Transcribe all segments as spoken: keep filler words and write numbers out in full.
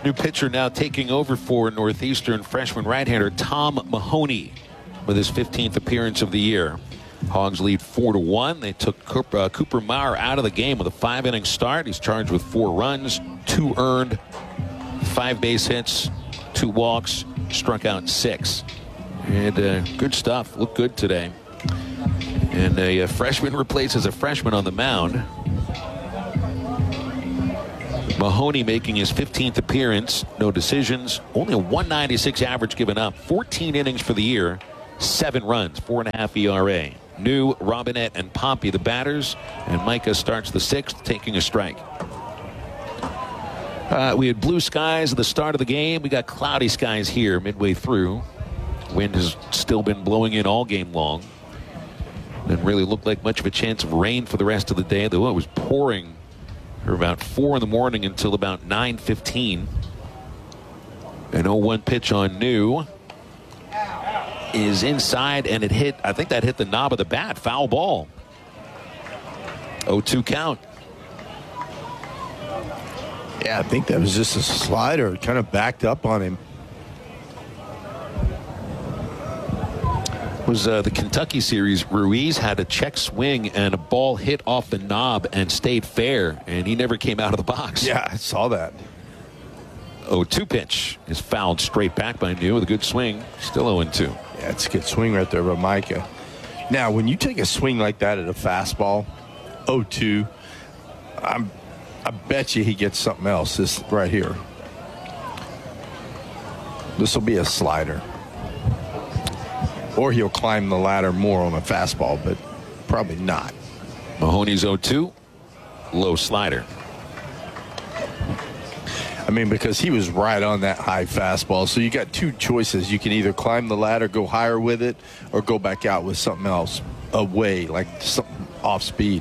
New pitcher now taking over for Northeastern freshman right-hander Tom Mahoney with his fifteenth appearance of the year. Hogs lead four to one. They took Cooper, uh, Cooper Meyer out of the game with a five-inning start. He's charged with four runs, two earned, five base hits, two walks, struck out six. And uh, good stuff. Looked good today. And a, a freshman replaces a freshman on the mound. Mahoney making his fifteenth appearance. No decisions. Only a one ninety-six average given up. fourteen innings for the year. Seven runs. Four and a half E R A. New, Robinette, and Pompey the batters. And Micah starts the sixth, taking a strike. Uh, we had blue skies at the start of the game. We got cloudy skies here midway through. Wind has still been blowing in all game long. Didn't really look like much of a chance of rain for the rest of the day, though it was pouring for about four in the morning until about nine fifteen. An oh one pitch on New is inside, and it hit, I think that hit the knob of the bat. Foul ball. oh two count. Yeah, I think that was just a slider. It kind of backed up on him. Was uh, the Kentucky series. Ruiz had a check swing and a ball hit off the knob and stayed fair, and he never came out of the box. Yeah, I saw that. oh two pitch is fouled straight back by New with a good swing. Still oh two. Yeah, it's a good swing right there by Micah. Now, when you take a swing like that at a fastball, oh two, I'm, I bet you he gets something else. This right here. This will be a slider. Or he'll climb the ladder more on a fastball, but probably not. Mahoney's oh two. Low slider. I mean, because he was right on that high fastball. So you got two choices. You can either climb the ladder, go higher with it, or go back out with something else away, like something off speed.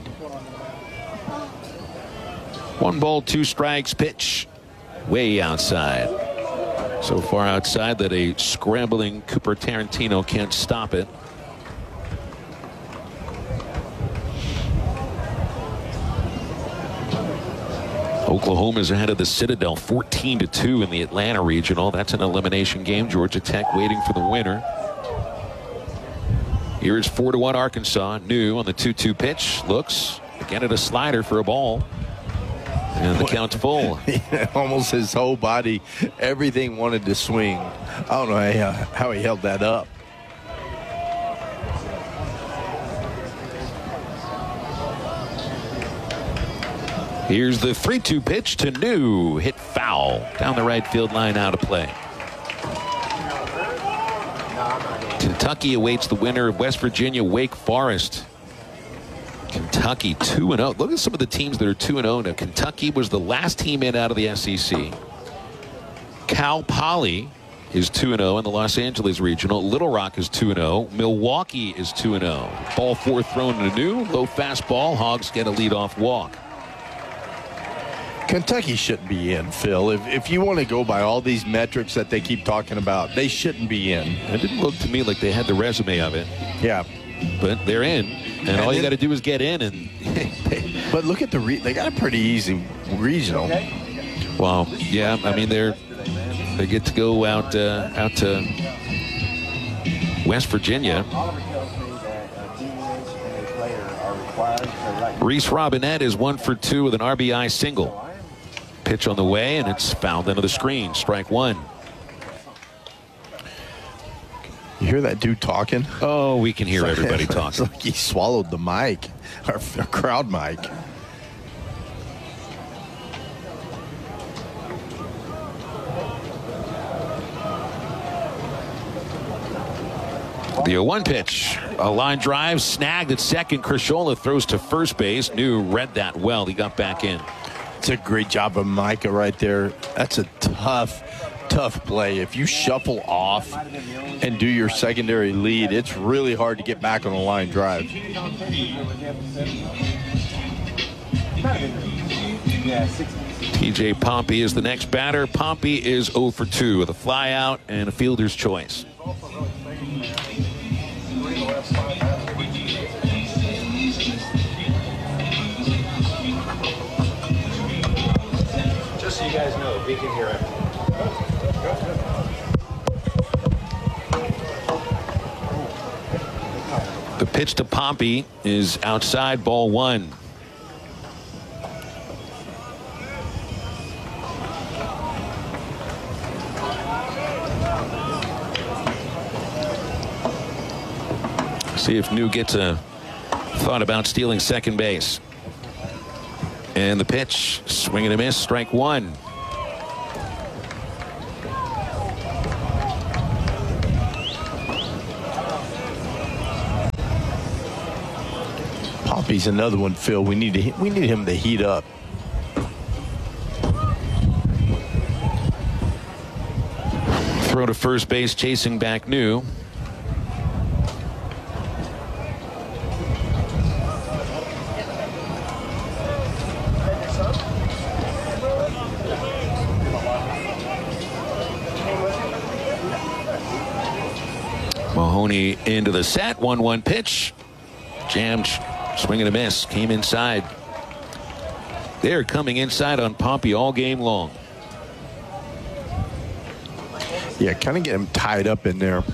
One ball, two strikes, pitch way outside. So far outside that a scrambling Cooper Tarantino can't stop it. Oklahoma's ahead of the Citadel fourteen to two in the Atlanta Regional. That's an elimination game. Georgia Tech waiting for the winner. Here's four to one Arkansas. New on the two two pitch. Looks again at a slider for a ball. And the count's full. Almost his whole body, everything wanted to swing. I don't know how, how he held that up. Here's the three two pitch to New. Hit foul. Down the right field line, out of play. Kentucky awaits the winner of West Virginia Wake Forest. Kentucky two and oh. Look at some of the teams that are two and oh now. Kentucky was the last team in out of the S E C. Cal Poly is two and oh in the Los Angeles Regional. Little Rock is two and oh. Milwaukee is two and oh. Ball four thrown to New. Low fastball. Hogs get a leadoff walk. Kentucky shouldn't be in, Phil. If, if you want to go by all these metrics that they keep talking about, they shouldn't be in. It didn't look to me like they had the resume of it. Yeah. But they're in, and, and all you got to do is get in. And but look at the re- they got a pretty easy regional. Well, yeah, I mean they're they get to go out uh, out to West Virginia. Reese Robinette is one for two with an R B I single. Pitch on the way, and it's fouled into the screen. Strike one. You hear that dude talking? Oh, we can hear like, everybody talking. It's like he swallowed the mic, our, our crowd mic. The oh one pitch. A line drive snagged at second. Crisciola throws to first base. New read that well. He got back in. It's a great job of Micah right there. That's a tough, tough play. If you shuffle off and do your secondary lead, it's really hard to get back on a line drive. T J Pompey is the next batter. Pompey is oh for two with a fly out and a fielder's choice. Just so you guys know, we can hear it. The pitch to Pompey is outside, ball one. See if New gets a thought about stealing second base. And the pitch, swing and a miss, strike one. Pompey's another one, Phil. We need to we need him to heat up. Throw to first base, chasing back New. Mahoney into the set. one one pitch. Jammed, swing and a miss. Came inside. They're coming inside on Pompey all game long. Yeah, kind of get him tied up in there.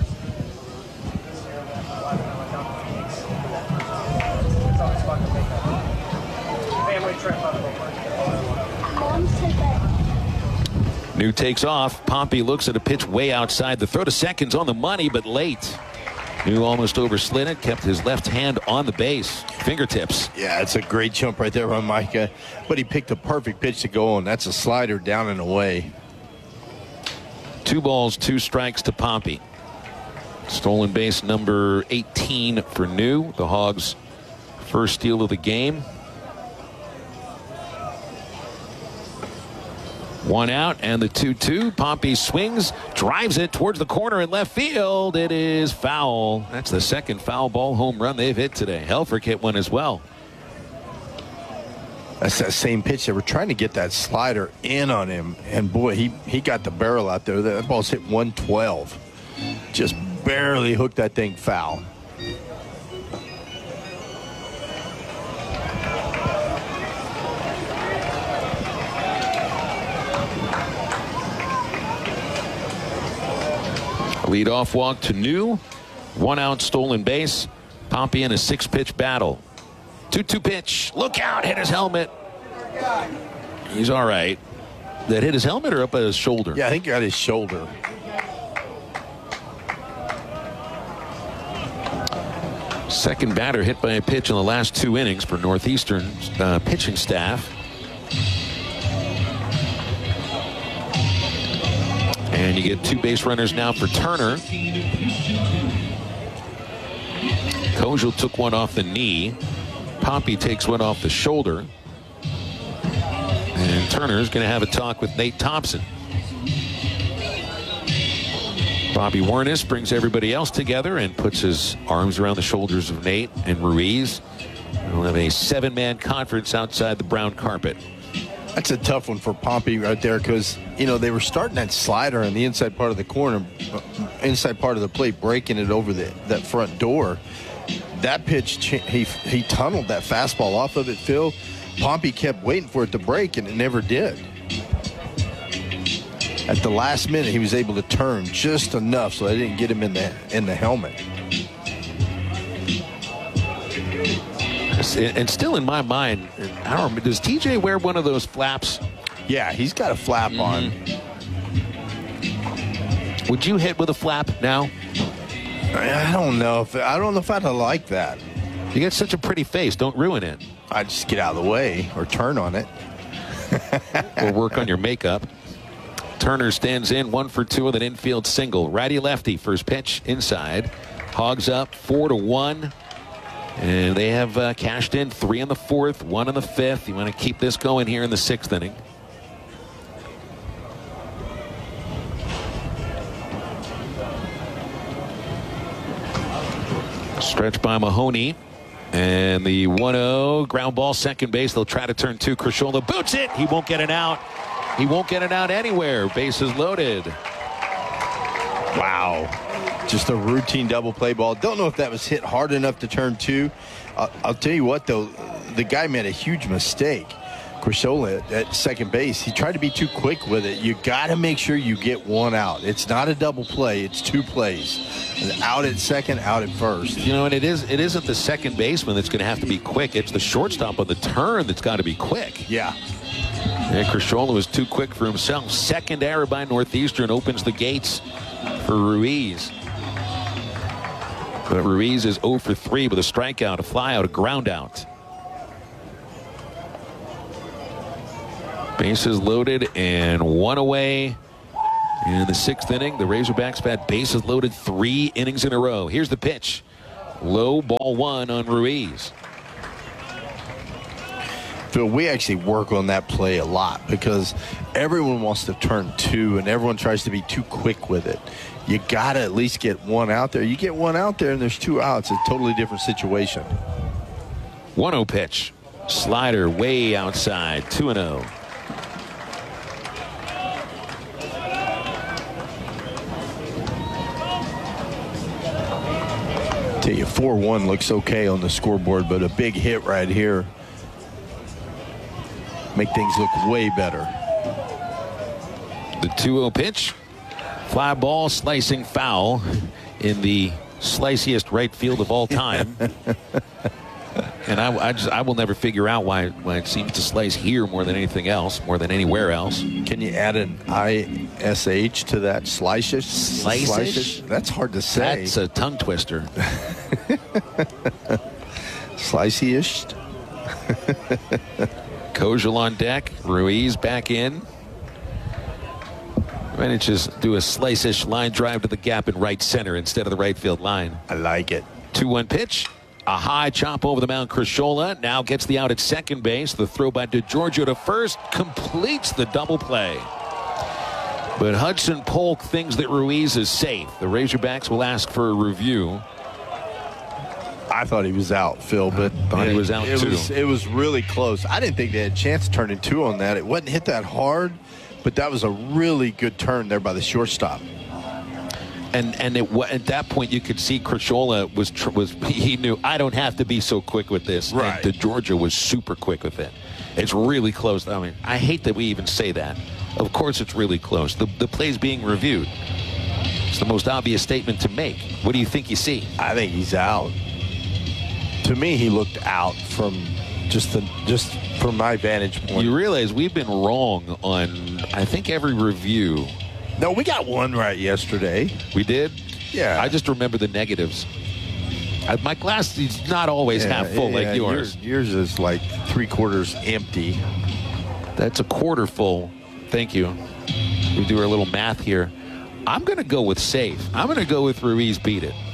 New takes off. Pompey looks at a pitch way outside. The throw to second's on the money, but late. New almost overslid it. Kept his left hand on the base. Fingertips. Yeah, it's a great jump right there by Micah. But he picked a perfect pitch to go on. That's a slider down and away. Two balls, two strikes to Pompey. Stolen base number eighteen for New. The Hogs' first steal of the game. One out and the two two. Pompey swings, drives it towards the corner in left field. It is foul. That's the second foul ball home run they've hit today. Helfrich hit one as well. That's that same pitch. They were trying to get that slider in on him. And, boy, he, he got the barrel out there. That ball's hit one twelve. Just barely hooked that thing foul. Leadoff walk to New. One out, stolen base. Pompey in a six-pitch battle. two two pitch. Look out. Hit his helmet. He's all right. That hit his helmet or up at his shoulder? Yeah, I think he got his shoulder. Second batter hit by a pitch in the last two innings for Northeastern's uh, pitching staff. And you get two base runners now for Turner. Kojal took one off the knee. Pompey takes one off the shoulder. And Turner's going to have a talk with Nate Thompson. Bobby Warnes brings everybody else together and puts his arms around the shoulders of Nate and Ruiz. We'll have a seven-man conference outside the brown carpet. That's a tough one for Pompey right there because, you know, they were starting that slider on the inside part of the corner, inside part of the plate, breaking it over the, that front door. That pitch, he, he tunneled that fastball off of it, Phil. Pompey kept waiting for it to break, and it never did. At the last minute, he was able to turn just enough so they didn't get him in the, in the helmet. And still in my mind, I don't remember, does T J wear one of those flaps? Yeah, he's got a flap mm-hmm. on. Would you hit with a flap now? I don't know if I don't know if I'd like that. You got such a pretty face. Don't ruin it. I'd just get out of the way or turn on it. Or work on your makeup. Turner stands in one for two with an infield single. Righty lefty. First pitch inside. Hogs up four to one. And they have uh, cashed in three in the fourth, one in the fifth. You want to keep this going here in the sixth inning. Stretch by Mahoney. And the one oh ground ball, second base. They'll try to turn two. Crishola boots it. He won't get it out. He won't get it out anywhere. Bases loaded. Wow. Just a routine double play ball. Don't know if that was hit hard enough to turn two. Uh, I'll tell you what, though, the guy made a huge mistake. Crishola at, at second base. He tried to be too quick with it. You got to make sure you get one out. It's not a double play. It's two plays. Out at second, out at first. You know, and it, is, it isn't the second baseman that's going to have to be quick. It's the shortstop on the turn that's got to be quick. Yeah. And Crishola was too quick for himself. Second error by Northeastern opens the gates for Ruiz. But Ruiz is oh for three with a strikeout, a flyout, a ground out. Bases loaded and one away in the sixth inning. The Razorbacks have had bases loaded three innings in a row. Here's the pitch. Low, ball one on Ruiz. Phil, we actually work on that play a lot because everyone wants to turn two and everyone tries to be too quick with it. You got to at least get one out there. You get one out there and there's two outs. It's a totally different situation. one oh pitch. Slider way outside. two and oh. Tell you, four one looks okay on the scoreboard, but a big hit right here make things look way better. The two oh pitch. Fly ball, slicing foul in the sliciest right field of all time. And I, I just I will never figure out why, why it seems to slice here more than anything else, more than anywhere else. Can you add an I S H to that? Slice-ish? Slice-ish? Slice-ish? That's hard to say. That's a tongue twister. Slicey-ish? Kojal on deck. Ruiz back in. Manages to do a slice-ish line drive to the gap in right center instead of the right field line. I like it. two one pitch. A high chop over the mound. Crishola now gets the out at second base. The throw by DeGiorgio to first completes the double play. But Hudson Polk thinks that Ruiz is safe. The Razorbacks will ask for a review. I thought he was out, Phil, but thought he was out it too. Was, it was really close. I didn't think they had a chance to turn in two on that. It wasn't hit that hard, but that was a really good turn there by the shortstop. And and it, at that point, you could see Crishola was tr- was he knew I don't have to be so quick with this. Right. And DeGiorgio was super quick with it. It's really close. I mean, I hate that we even say that. Of course, it's really close. The the play's being reviewed. It's the most obvious statement to make. What do you think you see? I think he's out. To me, he looked out from just the just from my vantage point. You realize we've been wrong on I think every review. No, we got one right yesterday. We did? Yeah. I just remember the negatives. I, my glass is not always Yeah, half full yeah, like yours. yours. Yours is like three quarters empty. That's a quarter full. Thank you. We do our little math here. I'm going to go with safe. I'm going to go with Ruiz beat it.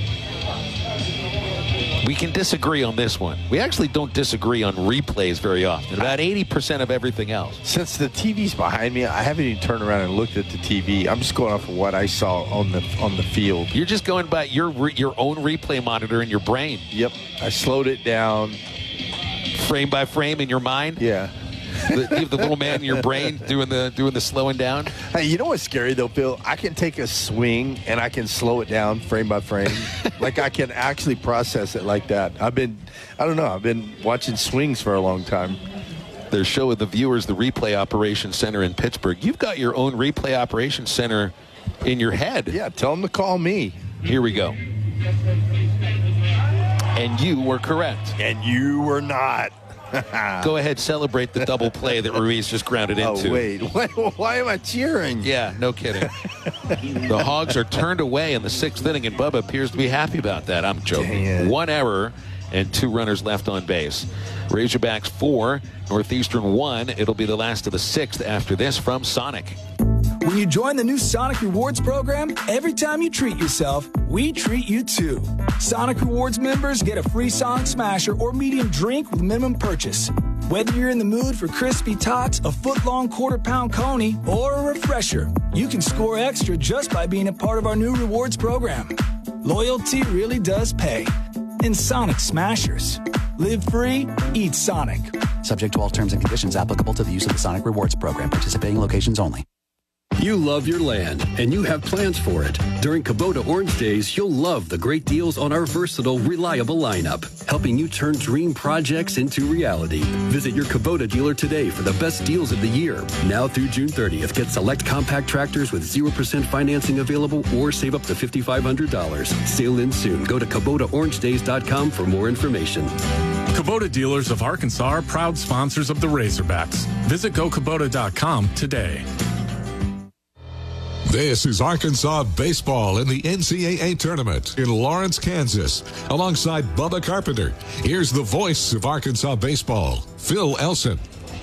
We can disagree on this one. We actually don't disagree on replays very often. About eighty percent of everything else. Since the T V's behind me, I haven't even turned around and looked at the T V. I'm just going off of what I saw on the on the field. You're just going by your your own replay monitor in your brain. Yep. I slowed it down. Frame by frame in your mind? Yeah. the, you have the little man in your brain doing the doing the slowing down. Hey, you know what's scary though, Bill? I can take a swing and I can slow it down frame by frame. Like I can actually process it like that. I've been, I don't know, I've been watching swings for a long time. They're showing the viewers the replay operations center in Pittsburgh. You've got your own replay operations center in your head. Yeah, tell them to call me. Here we go. And you were correct. And you were not. Go ahead, celebrate the double play that Ruiz just grounded into. Oh, wait. Why, why am I cheering? Yeah, no kidding. The Hogs are turned away in the sixth inning, and Bubba appears to be happy about that. I'm joking. One error and two runners left on base. Razorbacks four, Northeastern one. It'll be the last of the sixth after this from Sonic. When you join the new Sonic Rewards program, every time you treat yourself, we treat you too. Sonic Rewards members get a free Sonic Smasher or medium drink with minimum purchase. Whether you're in the mood for crispy tots, a foot-long quarter-pound coney, or a refresher, you can score extra just by being a part of our new rewards program. Loyalty really does pay. In Sonic Smashers. Live free, eat Sonic. Subject to all terms and conditions applicable to the use of the Sonic Rewards program. Participating locations only. You love your land, and you have plans for it. During Kubota Orange Days, you'll love the great deals on our versatile, reliable lineup, helping you turn dream projects into reality. Visit your Kubota dealer today for the best deals of the year. Now through June thirtieth, get select compact tractors with zero percent financing available or save up to five thousand five hundred dollars. Sale ends soon. Go to Kubota Orange Days dot com for more information. Kubota dealers of Arkansas are proud sponsors of the Razorbacks. Visit go kubota dot com today. This is Arkansas baseball in the N C double A tournament in Lawrence, Kansas. Alongside Bubba Carpenter, here's the voice of Arkansas baseball, Phil Elson.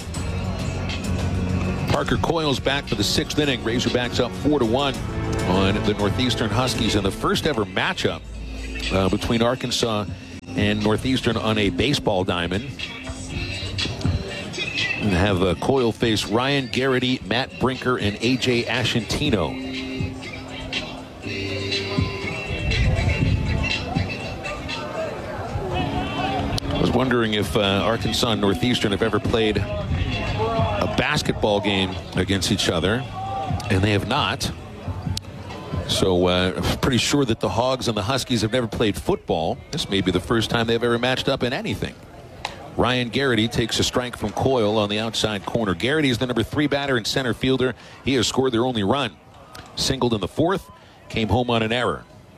Parker Coyle's back for the sixth inning. Razorbacks up four to one on the Northeastern Huskies in the first ever matchup uh, between Arkansas and Northeastern on a baseball diamond. And have uh, Coyle face Ryan Garrity, Matt Brinker, and A J Ashantino. I was wondering if uh, Arkansas and Northeastern have ever played a basketball game against each other, and they have not. So uh, I'm pretty sure that the Hogs and the Huskies have never played football. This may be the first time they've ever matched up in anything. Ryan Garrity takes a strike from Coyle on the outside corner. Garrity is the number three batter and center fielder. He has scored their only run. Singled in the fourth, came home on an error.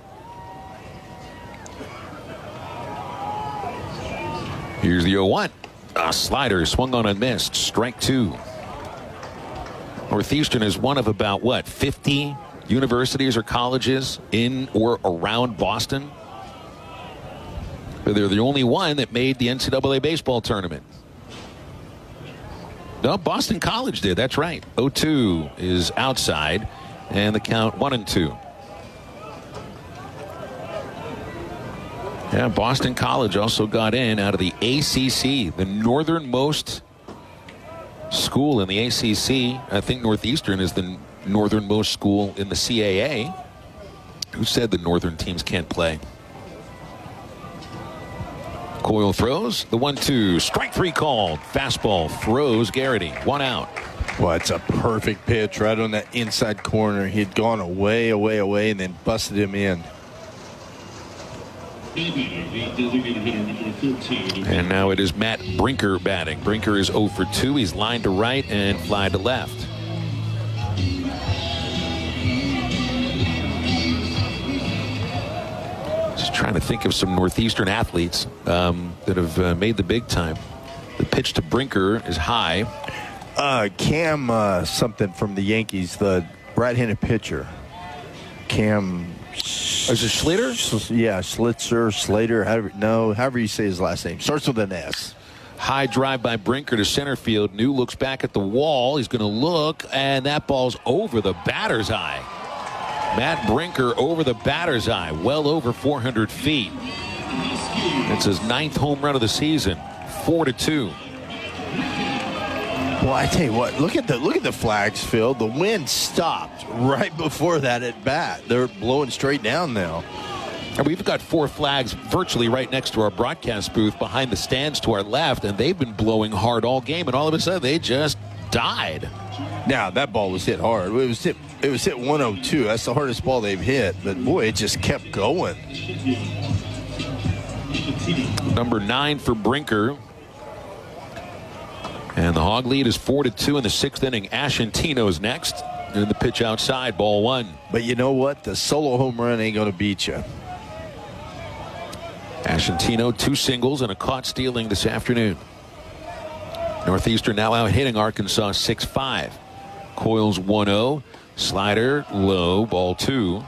Here's the oh one. A slider swung on and missed. Strike two. Northeastern is one of about, what, fifty universities or colleges in or around Boston. They're the only one that made the N C double A baseball tournament. No, Boston College did. That's right. oh two is outside, and the count one and two. Yeah, Boston College also got in out of the A C C, the northernmost school in the A C C. I think Northeastern is the northernmost school in the C A A. Who said the northern teams can't play? Coyle throws the one two. Strike three called. Fastball throws Garrity. One out. Well, it's a perfect pitch right on that inside corner. He had gone away, away, away, and then busted him in. And now it is Matt Brinker batting. Brinker is oh for two. He's lined to right and fly to left. Just trying to think of some Northeastern athletes um, that have uh, made the big time. The pitch to Brinker is high. Uh, Cam uh, something from the Yankees, the right-handed pitcher. Cam. Is it Slater? Yeah, Schlitzer, Slater. However, no, however you say his last name. Starts with an S. High drive by Brinker to center field. New looks back at the wall. He's going to look, and that ball's over the batter's eye. Matt Brinker over the batter's eye, well over four hundred feet. It's his ninth home run of the season, four to two. Well, I tell you what, look at the look at the flags, Phil. The wind stopped right before that at bat. They're blowing straight down now. And we've got four flags virtually right next to our broadcast booth behind the stands to our left, and they've been blowing hard all game, and all of a sudden they just died. Now, that ball was hit hard. It was hit, it was hit one oh two. That's the hardest ball they've hit. But, boy, it just kept going. Number nine for Brinker. And the Hog lead is four to two in the sixth inning. Ashantino's next. And the pitch outside, ball one. But you know what? The solo home run ain't going to beat you. Ashantino, two singles and a caught stealing this afternoon. Northeastern now out hitting Arkansas six five. Coyle's one oh. Slider low, ball two.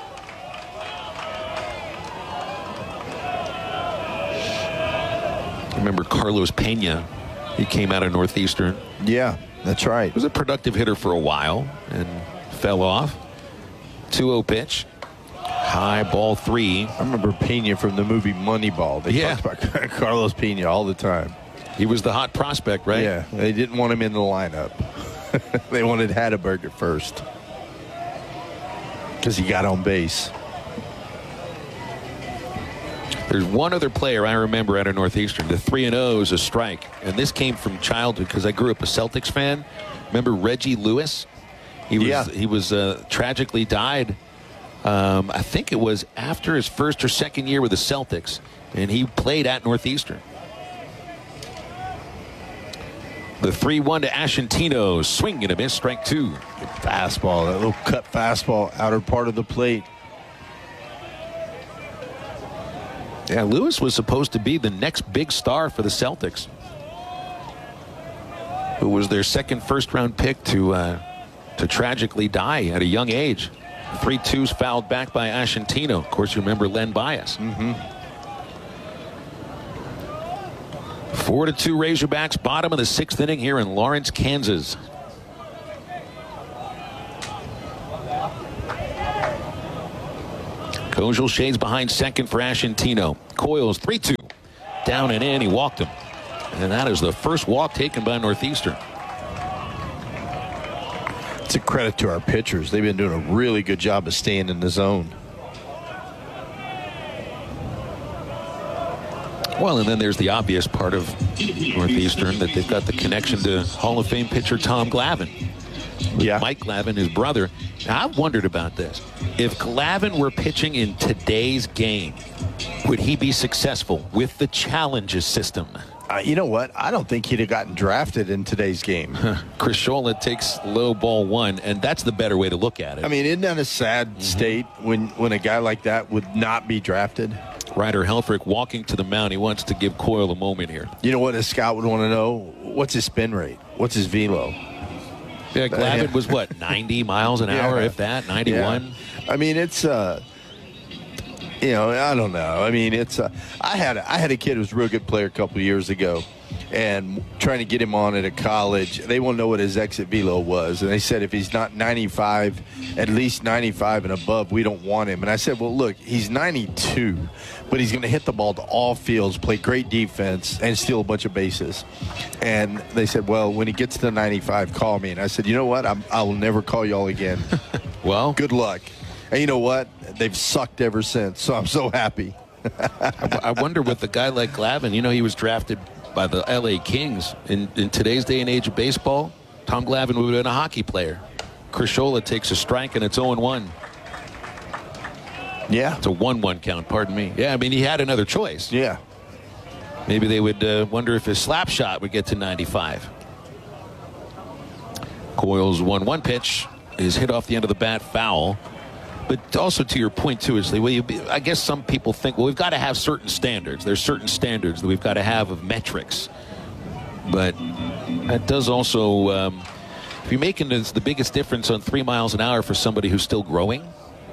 Remember Carlos Pena? He came out of Northeastern. Yeah, that's right. He was a productive hitter for a while and fell off. two oh pitch. High, ball three. I remember Pena from the movie Moneyball. They yeah. talked about Carlos Pena all the time. He was the hot prospect, right? Yeah, they didn't want him in the lineup. They wanted Hatteberg at first because he got on base. There's one other player I remember out of Northeastern. The three and oh is a strike. And this came from childhood because I grew up a Celtics fan. Remember Reggie Lewis? He was Yeah. he was uh, tragically died. Um, I think it was after his first or second year with the Celtics, and he played at Northeastern. The three one to Ashantino. Swing and a miss. Strike two. Good fastball, that little cut fastball, outer part of the plate. Yeah, Lewis was supposed to be the next big star for the Celtics, who was their second first-round pick to uh, to tragically die at a young age. three twos fouled back by Ashantino. Of course, you remember Len Bias. Mm-hmm. Four to two Razorbacks, bottom of the sixth inning here in Lawrence, Kansas. Kojal shades behind second for Ashantino. Coils three two. Down and in. He walked him. And that is the first walk taken by Northeastern. It's a credit to our pitchers. They've been doing a really good job of staying in the zone. Well, and then there's the obvious part of Northeastern, that they've got the connection to Hall of Fame pitcher Tom Glavine. Yeah. Mike Glavine, his brother. Now, I've wondered about this. If Glavine were pitching in today's game, would he be successful with the challenges system? Uh, you know what? I don't think he'd have gotten drafted in today's game. Chris Scholla takes low ball one, and that's the better way to look at it. I mean, isn't that a sad mm-hmm. state when, when a guy like that would not be drafted? Ryder Helfrich walking to the mound. He wants to give Coyle a moment here. You know what a scout would want to know? What's his spin rate? What's his velo? Yeah, Glavine was what, ninety miles an yeah. hour, if that, ninety-one? Yeah. I mean, it's, uh, you know, I don't know. I mean, it's, uh, I had a, I had a kid who was a real good player a couple of years ago, and trying to get him on at a college, they want to know what his exit velo was. And they said if he's not ninety-five, at least ninety-five and above, we don't want him. And I said, well, look, he's ninety-two, but he's going to hit the ball to all fields, play great defense, and steal a bunch of bases. And they said, well, when he gets to ninety-five, call me. And I said, you know what? I'm, I will never call y'all again. Well, good luck. And you know what? They've sucked ever since, so I'm so happy. I, I wonder with a guy like Glavine, you know, he was drafted by the L A Kings. In, in today's day and age of baseball, Tom Glavine would have been a hockey player. Chris Scholla takes a strike, and it's oh one. Yeah. It's a one one count, pardon me. Yeah, I mean, he had another choice. Yeah. Maybe they would uh, wonder if his slap shot would get to ninety-five. Coyle's one one pitch is hit off the end of the bat, foul. But also to your point, too, is the way you, I guess some people think, well, we've got to have certain standards. There's certain standards that we've got to have of metrics. But that does also, um, if you're making this, the biggest difference on three miles an hour for somebody who's still growing.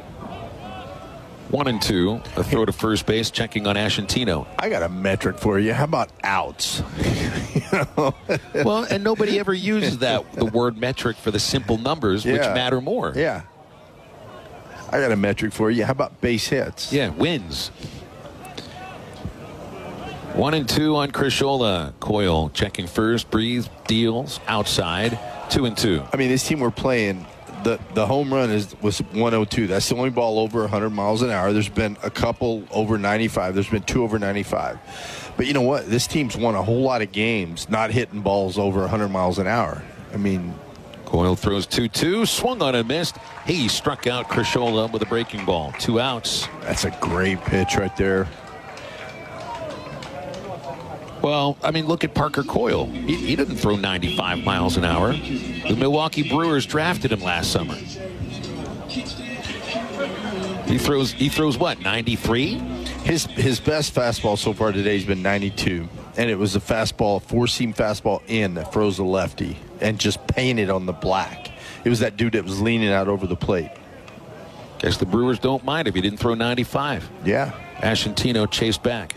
One and two, a throw to first base, checking on Ashantino. I got a metric for you. How about outs? You know? Well, and nobody ever uses that, the word metric, for the simple numbers, yeah. which matter more. Yeah. I got a metric for you. How about base hits? Yeah, wins. One and two on Chris Scholla. Coyle checking first, breathes, deals, outside. Two and two. I mean, this team we're playing, the, the home run is was one oh two. That's the only ball over one hundred miles an hour. There's been a couple over ninety-five. There's been two over ninety-five. But you know what? This team's won a whole lot of games not hitting balls over one hundred miles an hour. I mean, Coyle throws two two, swung on and missed. He struck out Chris Scholla with a breaking ball. Two outs. That's a great pitch right there. Well, I mean, look at Parker Coyle. He, he didn't throw ninety-five miles an hour. The Milwaukee Brewers drafted him last summer. He throws, he throws what, ninety-three? His his best fastball so far today has been ninety-two. And it was a fastball, four-seam fastball in that froze the lefty and just painted on the black. It was that dude that was leaning out over the plate. Guess the Brewers don't mind if he didn't throw ninety-five. Yeah. Ashantino chased back.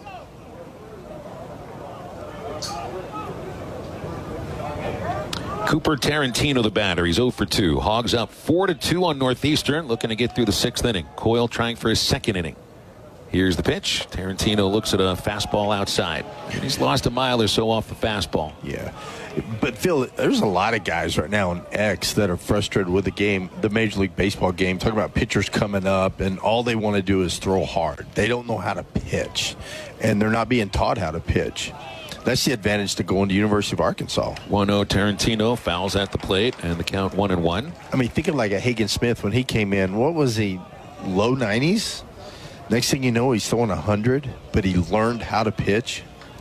Cooper Tarantino, the batter. He's oh for two. Hogs up four to two on Northeastern, looking to get through the sixth inning. Coyle trying for his second inning. Here's the pitch. Tarantino looks at a fastball outside. He's lost a mile or so off the fastball. Yeah. But, Phil, there's a lot of guys right now on X that are frustrated with the game, the Major League Baseball game, talking about pitchers coming up, and all they want to do is throw hard. They don't know how to pitch, and they're not being taught how to pitch. That's the advantage to going to University of Arkansas. one oh Tarantino fouls at the plate, and the count one and one. I mean, thinking like a Hagen Smith when he came in, what was he, low nineties? Next thing you know, he's throwing one hundred, but he learned how to pitch.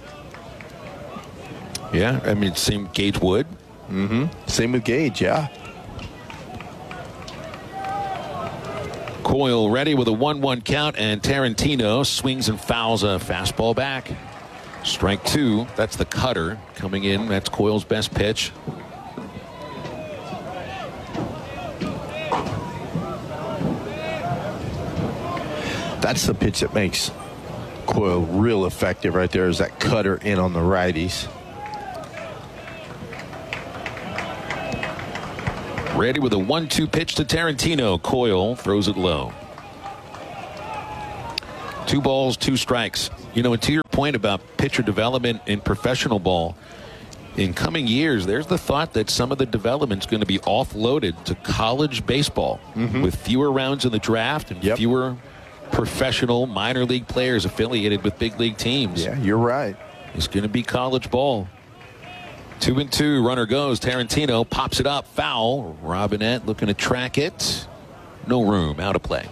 Yeah, I mean, same Gage Wood. Mm-hmm. Same with Gage, yeah. Coyle ready with a one one count, and Tarantino swings and fouls a fastball back. Strike two. That's the cutter coming in. That's Coyle's best pitch. That's the pitch that makes Coyle real effective right there, is that cutter in on the righties. Ready with a one two pitch to Tarantino. Coyle throws it low. Two balls, two strikes. You know, and to your point about pitcher development in professional ball, in coming years, there's the thought that some of the development's going to be offloaded to college baseball mm-hmm. with fewer rounds in the draft and yep. fewer professional minor league players affiliated with big league teams. Yeah, you're right. It's going to be college ball. Two and two, runner goes. Tarantino pops it up, foul. Robinette looking to track it. No room, out of play.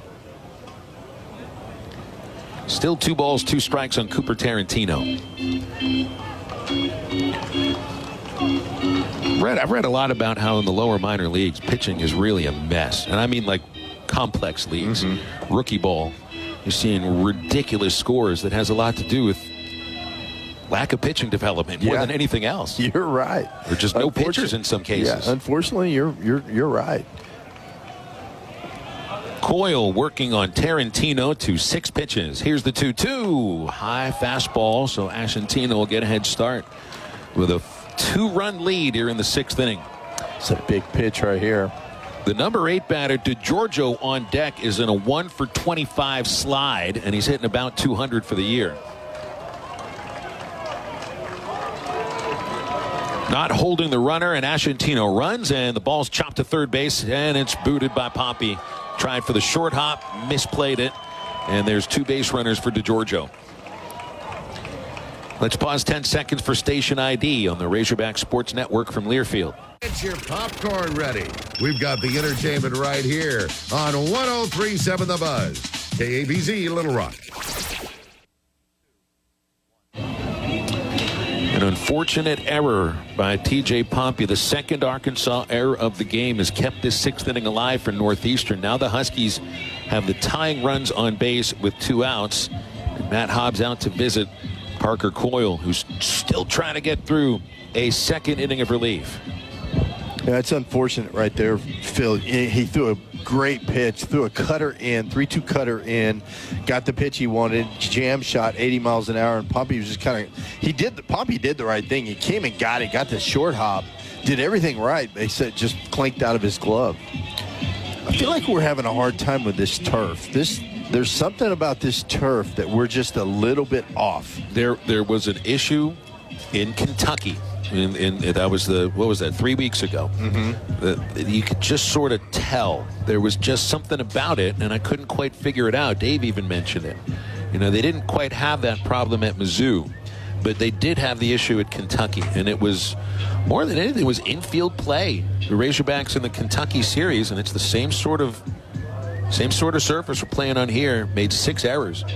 Still two balls, two strikes on Cooper Tarantino. Read, I've read a lot about how in the lower minor leagues, pitching is really a mess. And I mean like complex leagues. Mm-hmm. Rookie ball, you're seeing ridiculous scores that has a lot to do with lack of pitching development more yeah. than anything else. You're right. Or just no pitchers in some cases. Yeah, unfortunately, you're you're you're right. Coyle working on Tarantino to six pitches. Here's the two two. High fastball, so Ashantino will get a head start with a two-run lead here in the sixth inning. It's a big pitch right here. The number eight batter, DeGiorgio, on deck, is in a one for twenty-five slide, and he's hitting about two hundred for the year. Not holding the runner, and Ashantino runs, and the ball's chopped to third base, and it's booted by Pompey. Tried for the short hop, misplayed it, and there's two base runners for DeGiorgio. Let's pause ten seconds for station I D on the Razorback Sports Network from Learfield. Get your popcorn ready. We've got the entertainment right here on one oh three point seven The Buzz. K A B Z Little Rock. An unfortunate error by T J Pompey. The second Arkansas error of the game has kept this sixth inning alive for Northeastern. Now the Huskies have the tying runs on base with two outs. And Matt Hobbs out to visit Parker Coyle, who's still trying to get through a second inning of relief. Yeah, it's unfortunate right there, Phil. He threw a great pitch, threw a cutter in, three two cutter in, got the pitch he wanted, jam shot, eighty miles an hour, and Pompey was just kind of, he did, the, Pompey did the right thing. He came and got it, got the short hop, did everything right. They said just clanked out of his glove. I feel like we're having a hard time with this turf. This, there's something about this turf that we're just a little bit off. There, there was an issue in Kentucky. In, in, that was the, what was that, three weeks ago. Mm-hmm. The, you could just sort of tell. There was just something about it, and I couldn't quite figure it out. Dave even mentioned it. You know, they didn't quite have that problem at Mizzou, but they did have the issue at Kentucky, and it was, more than anything, it was infield play. The Razorbacks in the Kentucky series, and it's the same sort of, same sort of surface we're playing on here, made six errors.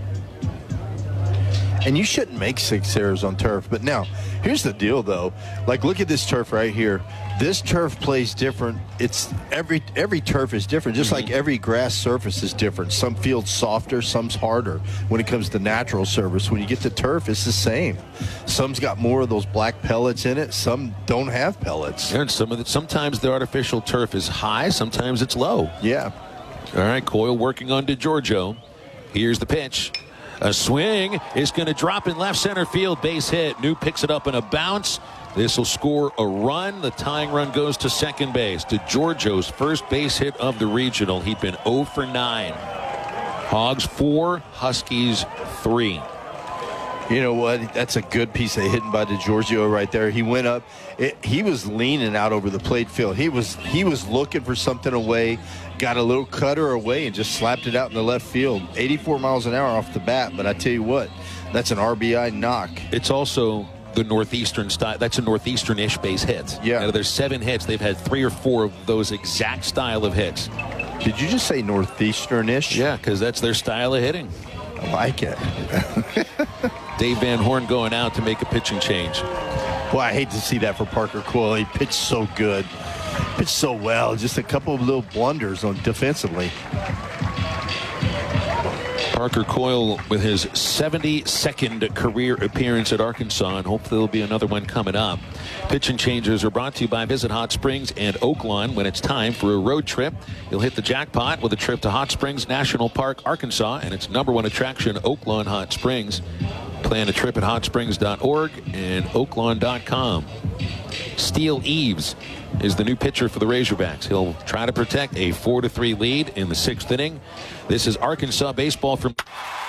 And you shouldn't make six errors on turf. But now, here's the deal, though. Like, look at this turf right here. This turf plays different. It's every every turf is different, just mm-hmm. like every grass surface is different. Some fields softer, some's harder. When it comes to natural surface, when you get to turf, it's the same. Some's got more of those black pellets in it. Some don't have pellets. And some of the, sometimes the artificial turf is high. Sometimes it's low. Yeah. All right, Coyle working on DeGiorgio. Here's the pitch. A swing is going to drop in left center field. Base hit. New picks it up in a bounce. This will score a run. The tying run goes to second base. DeGiorgio's first base hit of the regional. He'd been oh for nine. Hogs four, Huskies three. You know what? That's a good piece of hitting by DeGiorgio right there. He went up. It, he was leaning out over the plate field. He was he was looking for something away, got a little cutter away, and just slapped it out in the left field. eighty-four miles an hour off the bat, but I tell you what, that's an R B I knock. It's also the Northeastern style. That's a Northeastern-ish base hit. Yeah. Out of their seven hits, they've had three or four of those exact style of hits. Did you just say Northeastern-ish? Yeah, because that's their style of hitting. I like it. Dave Van Horn going out to make a pitching change. Boy, I hate to see that for Parker Coyle. He pitched so good. Pitched so well. Just a couple of little blunders on defensively. Parker Coyle with his seventy-second career appearance at Arkansas, and hopefully there'll be another one coming up. Pitching changes are brought to you by Visit Hot Springs and Oaklawn. When it's time for a road trip, you'll hit the jackpot with a trip to Hot Springs National Park, Arkansas, and its number one attraction, Oaklawn Hot Springs. Plan a trip at hot springs dot org and oaklawn dot com. Steele Eves is the new pitcher for the Razorbacks. He'll try to protect a four to three lead in the sixth inning. This is Arkansas baseball from